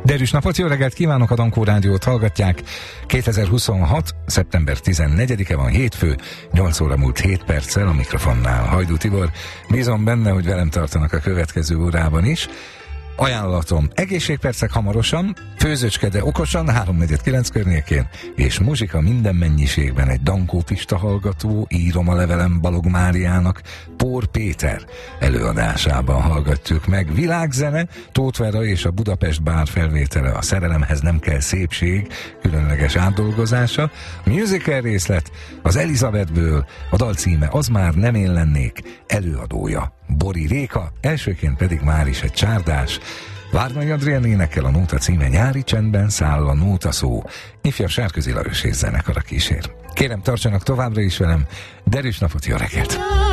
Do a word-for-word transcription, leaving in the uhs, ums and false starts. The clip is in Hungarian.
Derűs napot, jó reggelt kívánok, a Dankó Rádiót hallgatják. kétezer-huszonhat. szeptember tizennegyedike van, hétfő, nyolc óra múlt hét perccel, a mikrofonnál Hajdú Tibor. Bízom benne, hogy velem tartanak a következő órában is. Ajánlatom: egészségpercek hamarosan, főzőcske de okosan, háromnegyed kilenc környékén, és muzsika minden mennyiségben. Egy Dankó Pista hallgató, írom a levelem Balog Máriának, Pór Péter előadásában hallgatjuk meg. Világzene, Tóth Vera és a Budapest Bár felvétele, a Szerelemhez nem kell szépség különleges átdolgozása. Musical részlet az Elizabethből, a dal címe Az már nem én lennék, előadója Bori Réka, elsőként pedig már is egy csárdás. Várnai Adrián énekel, a nóta címe Nyári csendben száll a nóta szó. Ifjabb Sárközi Lajos és zenekar a kísér. Kérem, tartsanak továbbra is velem, derűs napot, jó reggelt!